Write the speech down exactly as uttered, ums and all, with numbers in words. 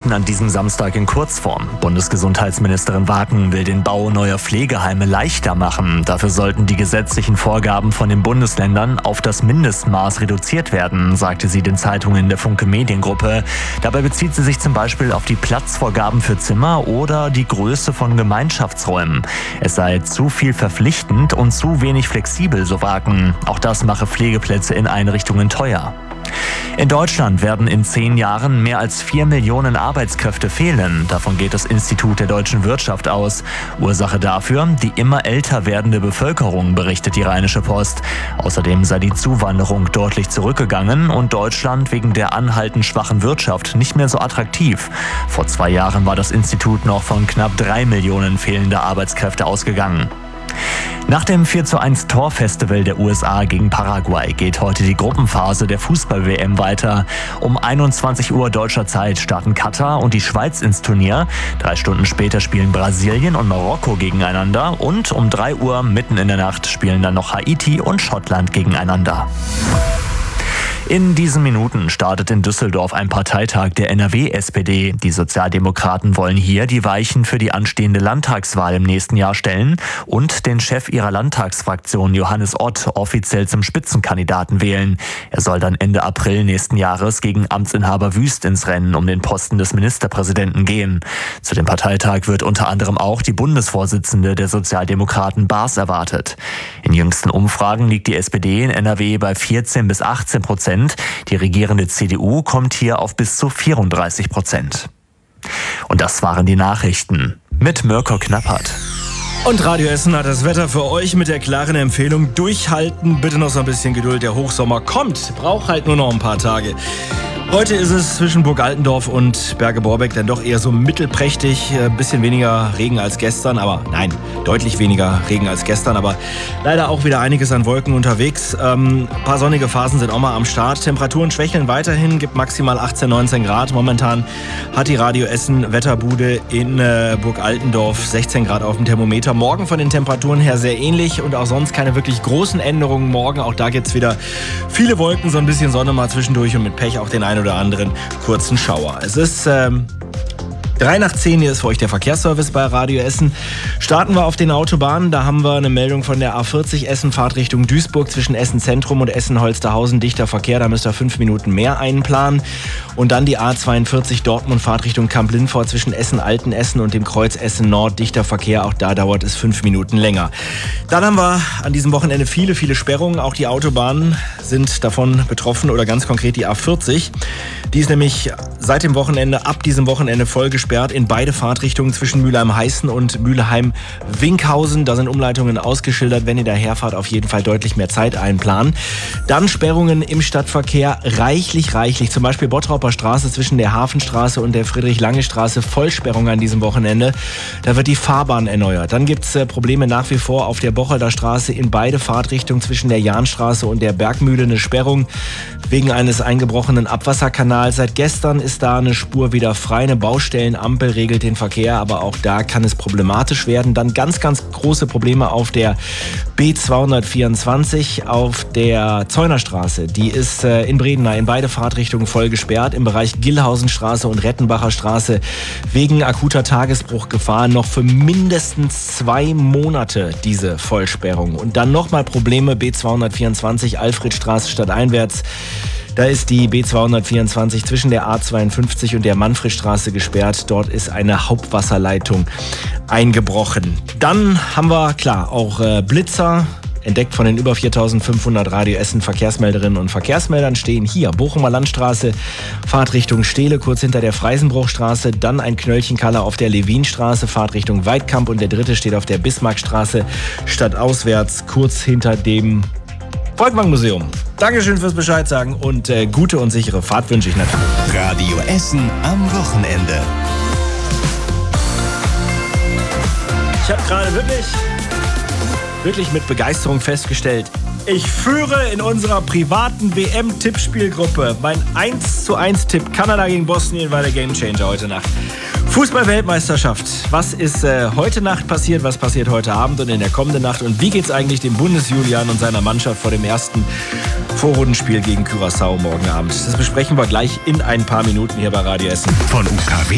Nachrichten an diesem Samstag in Kurzform. Bundesgesundheitsministerin Waken will den Bau neuer Pflegeheime leichter machen. Dafür sollten die gesetzlichen Vorgaben von den Bundesländern auf das Mindestmaß reduziert werden, sagte sie den Zeitungen der Funke Mediengruppe. Dabei bezieht sie sich zum Beispiel auf die Platzvorgaben für Zimmer oder die Größe von Gemeinschaftsräumen. Es sei zu viel verpflichtend und zu wenig flexibel, so Waken. Auch das mache Pflegeplätze in Einrichtungen teuer. In Deutschland werden in zehn Jahren mehr als vier Millionen Arbeitskräfte fehlen. Davon geht das Institut der deutschen Wirtschaft aus. Ursache dafür die immer älter werdende Bevölkerung, berichtet die Rheinische Post. Außerdem sei die Zuwanderung deutlich zurückgegangen und Deutschland wegen der anhaltend schwachen Wirtschaft nicht mehr so attraktiv. Vor zwei Jahren war das Institut noch von knapp drei Millionen fehlender Arbeitskräfte ausgegangen. Nach dem vier zu eins Torfestival der U S A gegen Paraguay geht heute die Gruppenphase der Fußball-W M weiter. Um einundzwanzig Uhr deutscher Zeit starten Katar und die Schweiz ins Turnier. Drei Stunden später spielen Brasilien und Marokko gegeneinander. Und um drei Uhr mitten in der Nacht spielen dann noch Haiti und Schottland gegeneinander. In diesen Minuten startet in Düsseldorf ein Parteitag der N R W-S P D. Die Sozialdemokraten wollen hier die Weichen für die anstehende Landtagswahl im nächsten Jahr stellen und den Chef ihrer Landtagsfraktion, Johannes Ott, offiziell zum Spitzenkandidaten wählen. Er soll dann Ende April nächsten Jahres gegen Amtsinhaber Wüst ins Rennen um den Posten des Ministerpräsidenten gehen. Zu dem Parteitag wird unter anderem auch die Bundesvorsitzende der Sozialdemokraten Baas erwartet. In jüngsten Umfragen liegt die S P D in N R W bei vierzehn bis achtzehn Prozent. Die regierende C D U kommt hier auf bis zu vierunddreißig Prozent. Und das waren die Nachrichten mit Mirko Knappert. Und Radio Essen hat das Wetter für euch mit der klaren Empfehlung: durchhalten, bitte noch so ein bisschen Geduld. Der Hochsommer kommt, braucht halt nur noch ein paar Tage. Heute ist es zwischen Burg Altendorf und Berge-Borbeck dann doch eher so mittelprächtig. Ein bisschen weniger Regen als gestern, aber nein, deutlich weniger Regen als gestern. Aber leider auch wieder einiges an Wolken unterwegs. Ähm, ein paar sonnige Phasen sind auch mal am Start. Temperaturen schwächeln weiterhin, gibt maximal achtzehn, neunzehn Grad. Momentan hat die Radio Essen Wetterbude in äh, Burg Altendorf sechzehn Grad auf dem Thermometer. Morgen von den Temperaturen her sehr ähnlich und auch sonst keine wirklich großen Änderungen morgen. Auch da gibt es wieder viele Wolken, so ein bisschen Sonne mal zwischendurch und mit Pech auch den einen oder anderen kurzen Schauer. Es ist ähm, drei nach zehn, hier ist für euch der Verkehrsservice bei Radio Essen. Starten wir auf den Autobahnen, da haben wir eine Meldung von der A vierzig Essen, Fahrt Richtung Duisburg zwischen Essen Zentrum und Essen Holsterhausen, dichter Verkehr, da müsst ihr fünf Minuten mehr einplanen. Und dann die A zweiundvierzig Dortmund, Fahrt Richtung Kamp-Lindfort zwischen Essen Altenessen und dem Kreuz Essen Nord, dichter Verkehr, auch da dauert es fünf Minuten länger. Dann haben wir an diesem Wochenende viele, viele Sperrungen, auch die Autobahnen sind davon betroffen oder ganz konkret die A vierzig. Die ist nämlich seit dem Wochenende, ab diesem Wochenende voll gesperrt in beide Fahrtrichtungen zwischen Mülheim-Heißen und Mülheim-Winkhausen. Da sind Umleitungen ausgeschildert, wenn ihr daherfahrt, auf jeden Fall deutlich mehr Zeit einplanen. Dann Sperrungen im Stadtverkehr, reichlich, reichlich. Zum Beispiel Bottroper Straße zwischen der Hafenstraße und der Friedrich-Lange-Straße, Vollsperrung an diesem Wochenende. Da wird die Fahrbahn erneuert. Dann gibt es äh, Probleme nach wie vor auf der Bocholder Straße in beide Fahrtrichtungen zwischen der Jahnstraße und der Bergmühle. Eine Sperrung wegen eines eingebrochenen Abwasserkanals. Seit gestern ist da eine Spur wieder frei. Eine Baustellenampel regelt den Verkehr, aber auch da kann es problematisch werden. Dann ganz, ganz große Probleme auf der B zweihundertvierundzwanzig auf der Zeunerstraße. Die ist äh, in Bredeney in beide Fahrtrichtungen voll gesperrt. Im Bereich Gillhausenstraße und Rettenbacher Straße wegen akuter Tagesbruchgefahr noch für mindestens zwei Monate diese Vollsperrung. Und dann nochmal Probleme B zweihundertvierundzwanzig Alfredstraße stadteinwärts. Da ist die B zweihundertvierundzwanzig zwischen der A zweiundfünfzig und der Manfredstraße gesperrt. Dort ist eine Hauptwasserleitung eingebrochen. Dann haben wir, klar, auch äh, Blitzer. Entdeckt von den über viertausendfünfhundert Radio Essen Verkehrsmelderinnen und Verkehrsmeldern stehen hier Bochumer Landstraße, Fahrtrichtung Stehle, kurz hinter der Freisenbruchstraße, dann ein Knöllchenkalle auf der Levinstraße, Fahrtrichtung Weidkamp und der dritte steht auf der Bismarckstraße, stadtauswärts, kurz hinter dem Volkwang-Museum. Dankeschön fürs Bescheid sagen und äh, gute und sichere Fahrt wünsche ich natürlich. Radio Essen am Wochenende. Ich habe gerade wirklich... wirklich mit Begeisterung festgestellt, ich führe in unserer privaten W M-Tippspielgruppe. Mein eins zu eins Tipp Kanada gegen Bosnien war der Gamechanger heute Nacht. Fußball-Weltmeisterschaft. Was ist äh, heute Nacht passiert? Was passiert heute Abend und in der kommenden Nacht? Und wie geht's eigentlich dem Bundesjulian und seiner Mannschaft vor dem ersten Vorrundenspiel gegen Curaçao morgen Abend? Das besprechen wir gleich in ein paar Minuten hier bei Radio Essen. Von U K W